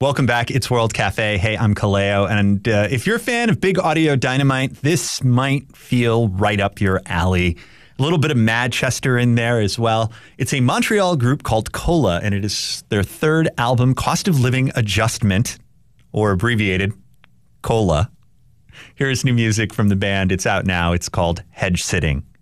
Welcome back. It's World Cafe. Hey, I'm Kaleo. And if you're a fan of Big Audio Dynamite, this might feel right up your alley. A little bit of Manchester in there as well. It's a Montreal group called Cola, and it is their third album, Cost of Living Adjustment, or abbreviated Cola. Here's new music from the band. It's out now. It's called Hedge Sitting.